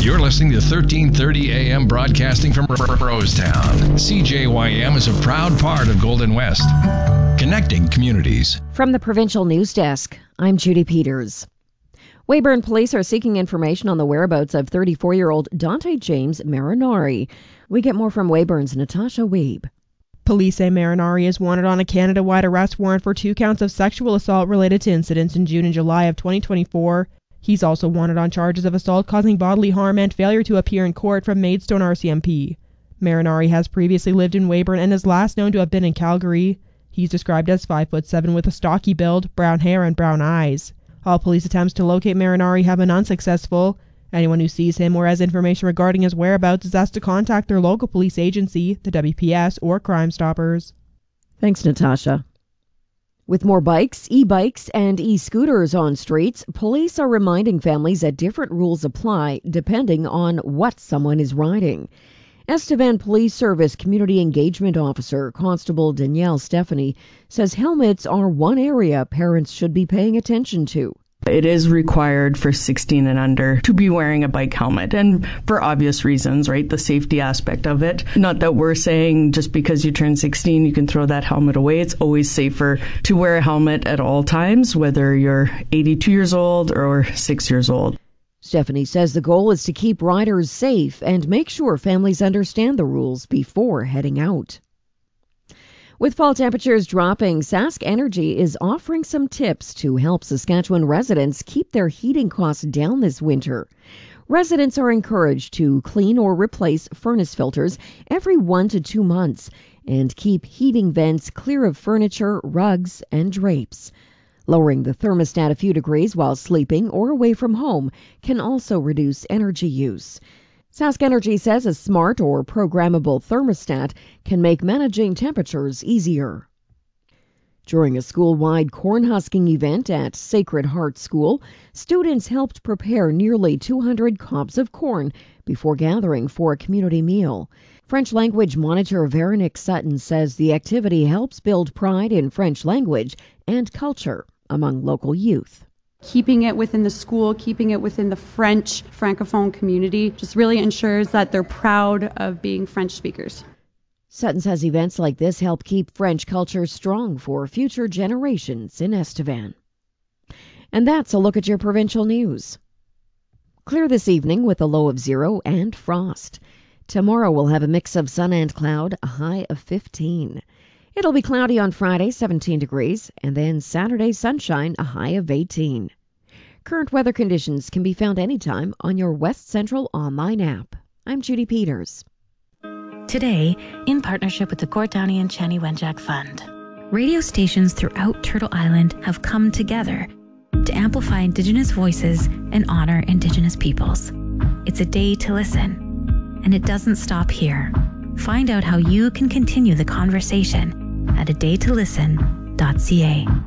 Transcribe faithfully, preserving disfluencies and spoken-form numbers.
You're listening to thirteen thirty A M broadcasting from Rosetown. C J Y M is a proud part of Golden West, connecting communities. From the Provincial News Desk, I'm Judy Peters. Weyburn police are seeking information on the whereabouts of thirty-four-year-old Dante James Marinari. We get more from Weyburn's Natasha Weeb. Police say Marinari is wanted on a Canada-wide arrest warrant for two counts of sexual assault related to incidents in June and July of twenty twenty-four. He's also wanted on charges of assault causing bodily harm and failure to appear in court from Maidstone R C M P. Marinari has previously lived in Weyburn and is last known to have been in Calgary. He's described as five foot seven with a stocky build, brown hair, and brown eyes. All police attempts to locate Marinari have been unsuccessful. Anyone who sees him or has information regarding his whereabouts is asked to contact their local police agency, the W P S, or Crime Stoppers. Thanks, Natasha. With more bikes, e-bikes, and e-scooters on streets, police are reminding families that different rules apply depending on what someone is riding. Estevan Police Service Community Engagement Officer Constable Danielle Stephanie says helmets are one area parents should be paying attention to. It is required for sixteen and under to be wearing a bike helmet, and for obvious reasons, right? The safety aspect of it. Not that we're saying just because you turn sixteen, you can throw that helmet away. It's always safer to wear a helmet at all times, whether you're eighty-two years old or six years old. Stephanie says the goal is to keep riders safe and make sure families understand the rules before heading out. With fall temperatures dropping, Sask Energy is offering some tips to help Saskatchewan residents keep their heating costs down this winter. Residents are encouraged to clean or replace furnace filters every one to two months and keep heating vents clear of furniture, rugs, and drapes. Lowering the thermostat a few degrees while sleeping or away from home can also reduce energy use. Sask Energy says a smart or programmable thermostat can make managing temperatures easier. During a school-wide corn husking event at Sacred Heart School, students helped prepare nearly two hundred cobs of corn before gathering for a community meal. French language monitor Veronique Sutton says the activity helps build pride in French language and culture among local youth. Keeping it within the school, keeping it within the French Francophone community just really ensures that they're proud of being French speakers. Sutton says events like this help keep French culture strong for future generations in Estevan. And that's a look at your provincial news. Clear this evening with a low of zero and frost. Tomorrow we'll have a mix of sun and cloud, a high of fifteen. It'll be cloudy on Friday, seventeen degrees, and then Saturday sunshine, a high of eighteen. Current weather conditions can be found anytime on your West Central online app. I'm Judy Peters. Today, in partnership with the Gord Downie and Chani Wenjack Fund, radio stations throughout Turtle Island have come together to amplify Indigenous voices and honor Indigenous peoples. It's a day to listen, and it doesn't stop here. Find out how you can continue the conversation at a day to listen dot c a.